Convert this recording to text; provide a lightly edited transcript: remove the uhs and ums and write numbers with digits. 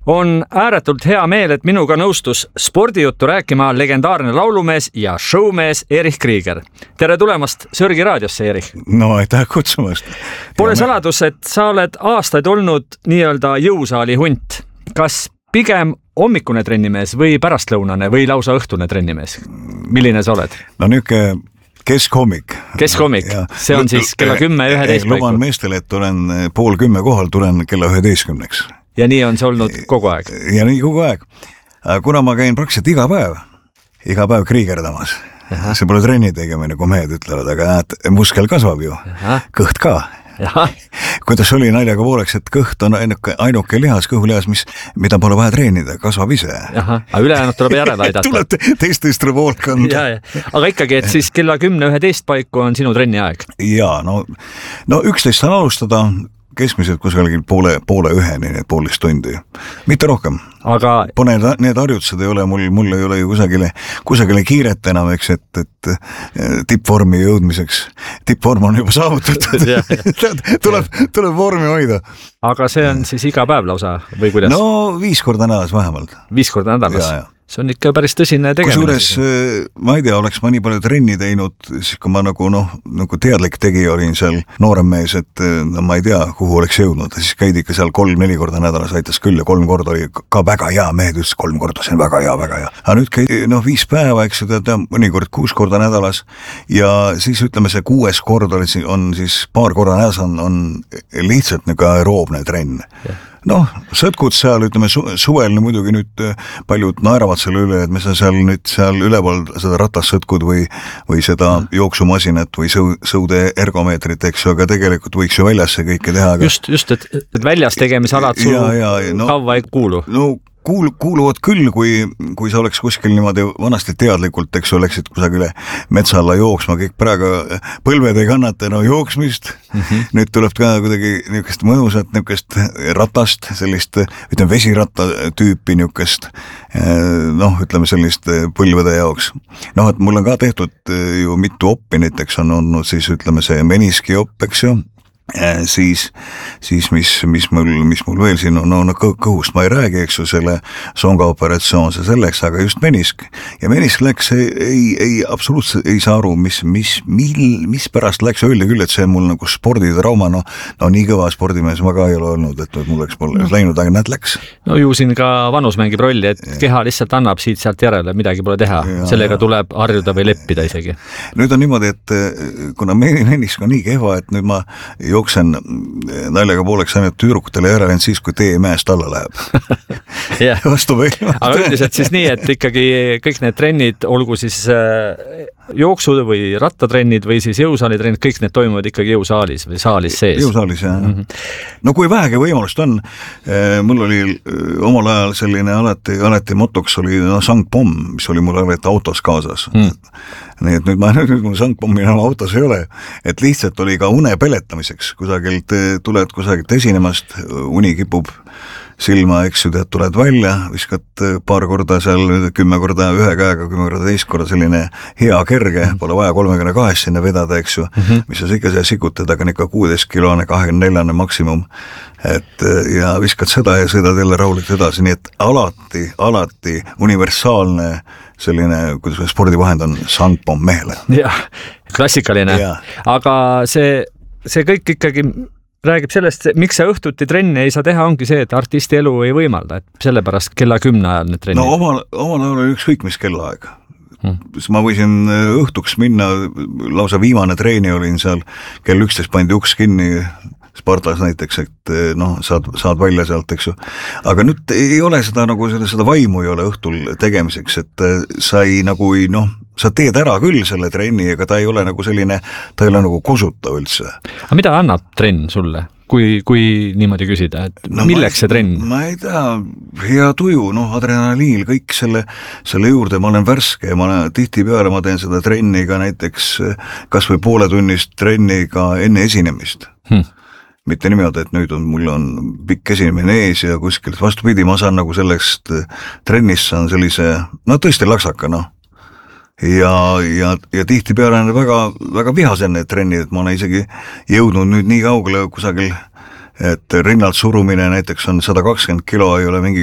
On ääretult hea meel, et minuga nõustus spordijuttu rääkima legendaarne laulumees ja showmees Erich Krieger. Tere tulemast Sörgi raadiosse, Erich. No, aitäh kutsumast. Pole saladus, et sa oled aastaid olnud nii-öelda jõusaali hunt. Kas pigem hommikune trennimees või pärastlõunane või lausa õhtune trennimees? Milline sa oled? No niuke keskhommik. Keskhommik, see on siis kella 10-11 paiku. Luban meestele, et olen 9:30 kohal, tulen kella 11. Ja nii on see olnud kogu aeg? Ja nii kogu aeg. Kuna ma käin praktiliselt iga päev kriigerdamas. See pole trenni tegemine, kui mehed ütlevad, aga näed, muskel kasvab ju. Kõht ka. Kuidas oli naljaga pooleks, et kõht on ainuke lihas, kõhulihas, mida pole vaja treenida, kasvab ise. Aga ülejäänud tuleb järele aidata. Tulete teistest poolt kanda. Aga ikkagi, et siis kella 10-11 paiku on sinu trenni aeg? Jaa, no 11 saan alustada, keskmiselt kusagil poole üheni, need 1,5 tundi. Mitte rohkem. Aga pone need harjutused ei ole, mul ei ole ju kusagile kiiret enam, eks, et tippvormi jõudmiseks. Tippvorm on juba saavutatud. tuleb vormi hoida. Aga see on siis iga päev lausa või kuidas? No 5 korda nädalas vähemalt. 5 korda nädalas? Ja. See on ikka päris tõsine tegemine. Kusjuures, ma ei tea, oleks ma nii palju trenni teinud, siis kui ma nagu teadlik tegija olin seal noorem mees, et ma ei tea, kuhu oleks jõudnud. Siis käidi ikka seal 3-4 korda nädalas, aitas küll ja 3 korda oli ka väga hea, mehed ütles 3 korda, see on väga hea. Aga nüüd käidi 5 päeva, eks ju, mõnikord 6 korda nädalas ja siis ütleme, see 6 korda on siis paar korda nädalas on lihtsalt nagu aeroobne trenn. Noh, sõtkud seal, ütleme suvel muidugi nüüd paljud naeravad selle üle, et me seal üleval seda ratassõtkud või seda jooksumasinat või sõude ergomeetrit, eks ju, aga tegelikult võiks ju väljas see kõike teha. Aga... Just, et väljas tegemisalad kaua ei kuulu. No kuuluvad küll, kui sa oleks kuskil niimoodi vanasti teadlikult, eks oleksid kusagile metsa alla jooksma, kõik praegu põlved ei kannata jooksmist. Nüüd tuleb ka kuidagi niukest mõnusat, niukest ratast, sellist, ütleme vesiratta tüüpi niukest, ütleme sellist põlvede jaoks. Et mul on ka tehtud ju mitu oppi, näiteks on olnud siis, ütleme see meniski opp, eks ju. Siis mis mul veel siin on, kõhust ma ei räägi, eks ju, selle songa operatsioon see selleks, aga just menisk. Ja menisk läks, absoluutselt ei saa aru, mis pärast läks, öeldi küll, et see on mul nagu sporditrauma, nii kõva spordimees ma ka ei ole olnud, et mul oleks läinud, aga näed läks. No ju siin ka vanus mängib rolli, et keha lihtsalt annab siit-sealt järele, midagi pole teha, sellega tuleb harjuda või leppida isegi. Nüüd on niimoodi, et kuna menisk on nii kehva, et nüüd ma jooksen naljaga pooleks ainult tüürukutele järele siis, kui tee mäest alla läheb. Aga üldiselt siis nii, et ikkagi kõik need trennid, olgu siis jooksud või rattatrennid või siis jõusaalitrennid, kõik need toimuvad ikkagi jõusaalis või saalis sees. Jõusaalis, jah. No kui vähegi võimalust on, mul oli omal ajal selline alati motoks oli sangpomm, mis oli mul alati autos kaasas. Nii et nüüd mul sangpommi enam autos ei ole, et lihtsalt oli ka une peletamiseks, kusagilt tuled kusagilt esinemast, uni kipub silma, eks ju, tuled välja, viskad paar korda seal 10 korda ühe käega, 10 korda teist korda selline hea kerge, pole vaja 32 sinna vedada, eks ju, mis sa ikka seal sikutad, aga ikka 16-kilone, 24 maksimum, ja viskad seda ja sõidad jälle rahulikult edasi, nii et alati universaalne selline, kuidas spordivahend on sangpomm mehele. Jah, klassikaline. Aga see kõik ikkagi räägib sellest, miks see õhtuti trenni ei saa teha, ongi see, et artisti elu ei võimalda, et sellepärast kella 10 ajal need trennid. No omal ajal oli ükskõik mis kellaaeg. Ma võisin õhtuks minna, lausa viimane treeni olin seal, kell 11 pandi uks kinni, Spartas näiteks, et saad välja sealt, eks ju. Aga nüüd ei ole seda vaimu ei ole õhtul tegemiseks, et sa sa teed ära küll selle trenni, aga ta ei ole nagu selline, ta ei ole nagu kosuta üldse. Aga mida annab trenn sulle, kui niimoodi küsida, et milleks see trenn? Ma ei tea, hea tuju, adrenaliil, kõik selle juurde, ma olen värske ja tihtipeale ma teen seda trenniga näiteks kas või pooletunnist trenniga enne esinemist. Mitte niimoodi, et nüüd mul on pikk esinemine ees ja kuskilt vastupidi, ma saan nagu sellest trennist saan sellise, tõesti laksaka, ja tihtipeale on väga, väga vihasen need trennid, et ma olen isegi jõudnud nüüd nii kaugele kusagil, et rinnalt surumine näiteks on 120 kilo, ei ole mingi